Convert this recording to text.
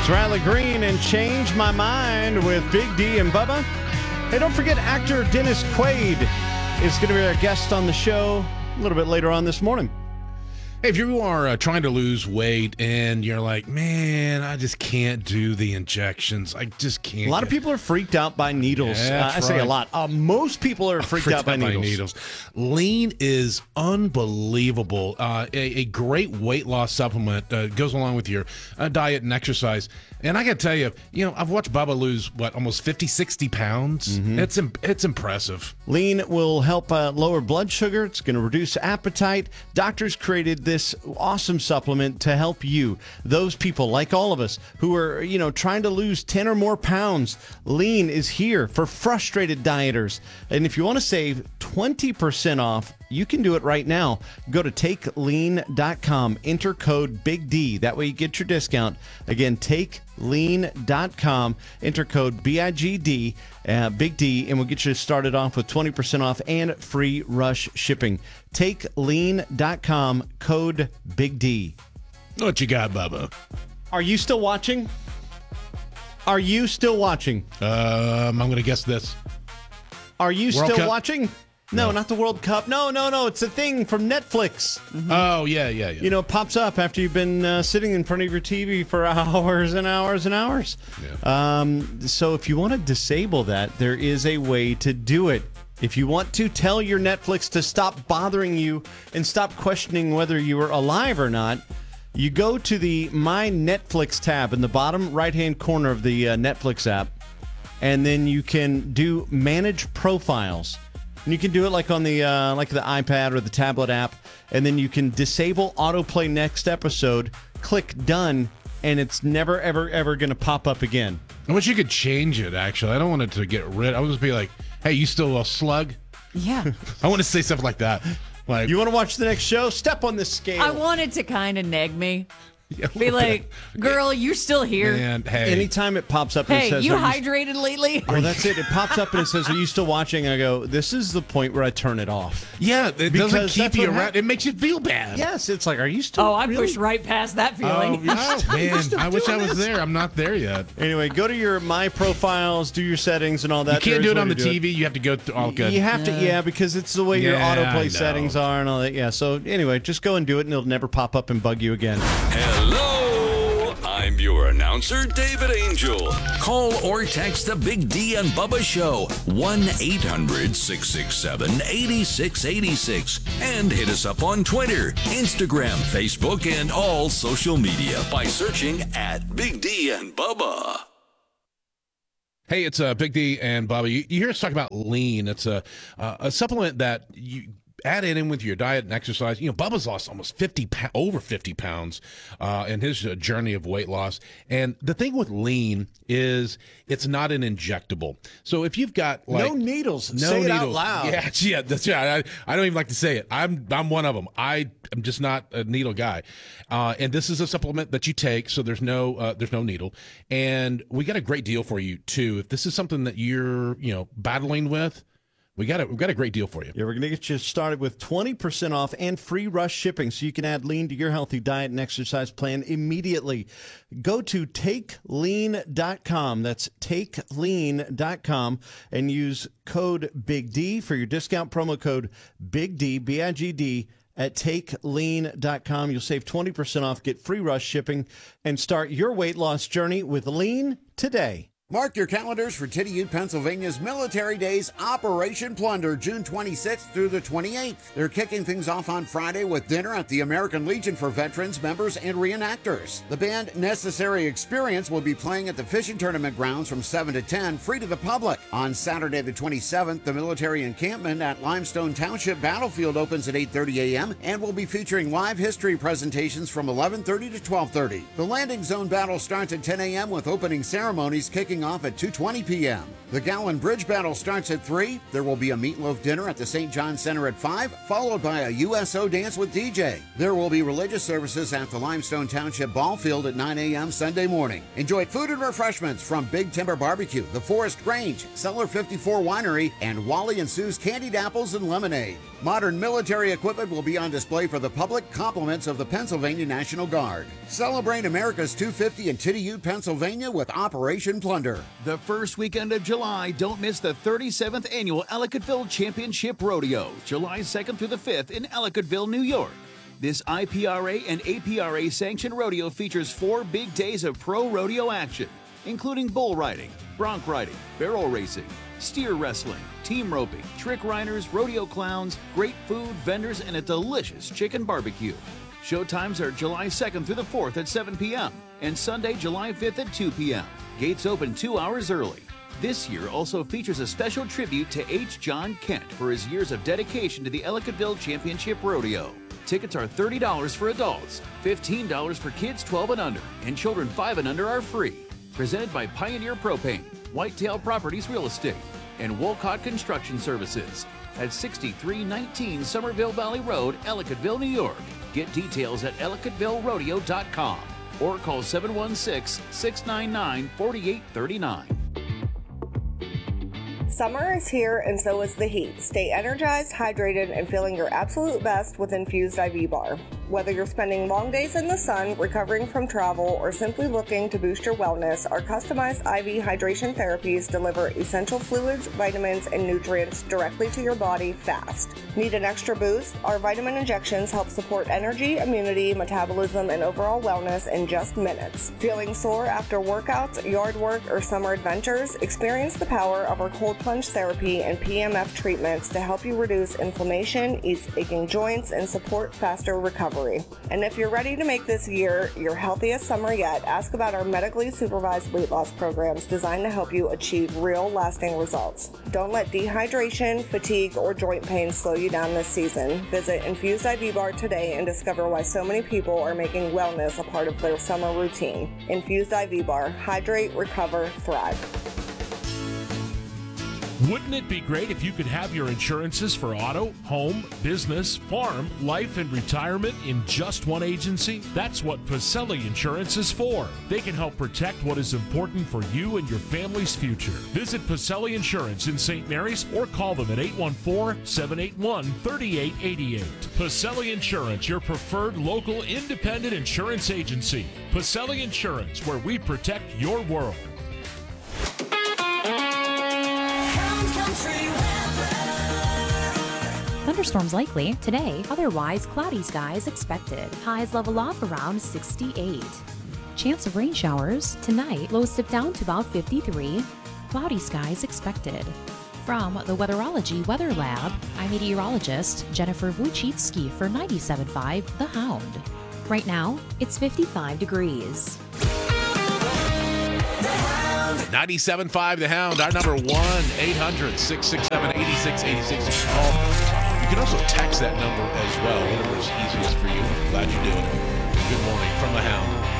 Riley Green and Change My Mind with Big D and Bubba. Hey, don't forget actor Dennis Quaid is going to be our guest on the show a little bit later on this morning. Hey, if you are trying to lose weight and you're like, man, I just can't do the injections. I just can't. A lot of people are freaked out by needles. Yeah, I say a lot. Most people are freaked out by needles. Lean is unbelievable. A great weight loss supplement goes along with your diet and exercise. And I got to tell you, I've watched Bubba lose, almost 50, 60 pounds. Mm-hmm. It's impressive. Lean will help lower blood sugar. It's going to reduce appetite. Doctors created this awesome supplement to help you, those people like all of us who are, trying to lose 10 or more pounds. Lean is here for frustrated dieters. And if you want to save 20% off, you can do it right now. Go to takelean.com, enter code Big D. That way you get your discount. Again, takelean.com, enter code BIGD, Big D, and we'll get you started off with 20% off and free rush shipping. Takelean.com, code Big D. What you got, Bubba? Are you still watching? Are you still watching? I'm going to guess this. Are you World still Cup? Watching? No, not the World Cup. No. It's a thing from Netflix. Mm-hmm. Oh, yeah. It pops up after you've been sitting in front of your TV for hours and hours and hours. Yeah. So if you want to disable that, there is a way to do it. If you want to tell your Netflix to stop bothering you and stop questioning whether you are alive or not, you go to the My Netflix tab in the bottom right-hand corner of the Netflix app, and then you can do Manage Profiles. And you can do it like on the iPad or the tablet app, and then you can disable autoplay next episode, click done, and it's never, ever, ever going to pop up again. I wish you could change it, actually. I don't want it to get rid. I would just be like, hey, you still a slug? Yeah. I want to say stuff like that. Like, you want to watch the next show? Step on this scale. I wanted to kind of neg me. Be like, girl, you're still here. Man, hey. Anytime it pops up and it Hey, says, you hydrated lately? well, that's it. It pops up and it says, are you still watching? I go, this is the point where I turn it off. Yeah, it Because doesn't keep that's you what around. It makes you feel bad. Yes, it's like, are you still Oh, I really? pushed right past that feeling. Oh, man. I wish I was there. I'm not there yet. Anyway, go to your My Profiles, do your settings and all that. You can't do There it is a on the way to do TV. You have to go through all good. You have to, because it's the way your Yeah, I know. autoplay settings are and all that. Yeah, so anyway, just go and do it and it'll never pop up and bug you again. Hello, I'm your announcer, David Angel. Call or text the Big D and Bubba Show, 1-800-667-8686. And hit us up on Twitter, Instagram, Facebook, and all social media by searching at Big D and Bubba. Hey, it's Big D and Bubba. You hear us talk about lean. It's a supplement that you add it in with your diet and exercise. Bubba's lost almost over 50 pounds in his journey of weight loss. And the thing with lean is it's not an injectable. So if you've got No needles. Say it out loud. Yeah, that's right. I don't even like to say it. I'm one of them. I'm just not a needle guy. And this is a supplement that you take, so there's no needle. And we got a great deal for you too. If this is something that you're battling with, we've got a great deal for you. Yeah, we're going to get you started with 20% off and free rush shipping so you can add lean to your healthy diet and exercise plan immediately. Go to takelean.com. That's takelean.com and use code Big D for your discount promo code Big D, BIGD. At takelean.com. You'll save 20% off, get free rush shipping, and start your weight loss journey with Lean today. Mark your calendars for Titty Ute, Pennsylvania's Military Days Operation Plunder, June 26th through the 28th. They're kicking things off on Friday with dinner at the American Legion for veterans, members, and reenactors. The band Necessary Experience will be playing at the fishing tournament grounds from 7 to 10, free to the public. On Saturday the 27th, the military encampment at Limestone Township Battlefield opens at 8:30 a.m. and will be featuring live history presentations from 11:30 to 12:30. The landing zone battle starts at 10 a.m. with opening ceremonies kicking kicking off at 2:20 p.m. The Gallon Bridge Battle starts at 3. There will be a meatloaf dinner at the St. John Center at 5, followed by a USO dance with DJ. There will be religious services at the Limestone Township Ball Field at 9 a.m. Sunday morning. Enjoy food and refreshments from Big Timber Barbecue, the Forest Grange, Cellar 54 Winery, and Wally and Sue's Candied Apples and Lemonade. Modern military equipment will be on display for the public, compliments of the Pennsylvania National Guard. Celebrate America's 250 in Titty Ute, Pennsylvania with Operation Plunder. The first weekend of July, don't miss the 37th Annual Ellicottville Championship Rodeo, July 2nd through the 5th in Ellicottville, New York. This IPRA and APRA sanctioned rodeo features 4 big days of pro rodeo action, including bull riding, bronc riding, barrel racing, steer wrestling, team roping, trick riders, rodeo clowns, great food, vendors, and a delicious chicken barbecue. Showtimes are July 2nd through the 4th at 7 p.m. and Sunday, July 5th at 2 p.m. Gates open 2 hours early. This year also features a special tribute to H. John Kent for his years of dedication to the Ellicottville Championship Rodeo. Tickets are $30 for adults, $15 for kids 12 and under, and children 5 and under are free. Presented by Pioneer Propane, Whitetail Properties Real Estate, and Wolcott Construction Services at 6319 Somerville Valley Road, Ellicottville, New York. Get details at ellicottvillerodeo.com or call 716-699-4839. Summer is here and so is the heat. Stay energized, hydrated, and feeling your absolute best with Infused IV Bar. Whether you're spending long days in the sun, recovering from travel, or simply looking to boost your wellness, our customized IV hydration therapies deliver essential fluids, vitamins, and nutrients directly to your body fast. Need an extra boost? Our vitamin injections help support energy, immunity, metabolism, and overall wellness in just minutes. Feeling sore after workouts, yard work, or summer adventures? Experience the power of our cold plunge therapy and PMF treatments to help you reduce inflammation, ease aching joints, and support faster recovery. And if you're ready to make this year your healthiest summer yet, ask about our medically supervised weight loss programs designed to help you achieve real lasting results. Don't let dehydration, fatigue, or joint pain slow you down this season. Visit Infused IV Bar today and discover why so many people are making wellness a part of their summer routine. Infused IV Bar. Hydrate, recover, thrive. Wouldn't it be great if you could have your insurances for auto, home, business, farm, life, and retirement in just one agency? That's what Pacelli Insurance is for. They can help protect what is important for you and your family's future. Visit Pacelli Insurance in St. Mary's or call them at 814-781-3888. Pacelli Insurance, your preferred local independent insurance agency. Pacelli Insurance, where we protect your world. Thunderstorms likely today, otherwise cloudy skies expected. Highs level off around 68. Chance of rain showers tonight, lows dip down to about 53. Cloudy skies expected. From the Weatherology Weather Lab, I'm meteorologist Jennifer Wojcicki for 97.5 The Hound. Right now, it's 55 degrees. 97.5 The Hound, our number 1-800-667-8686. Call. You can also text that number as well, whatever is easiest for you. Glad you do it. Good morning from The Hound.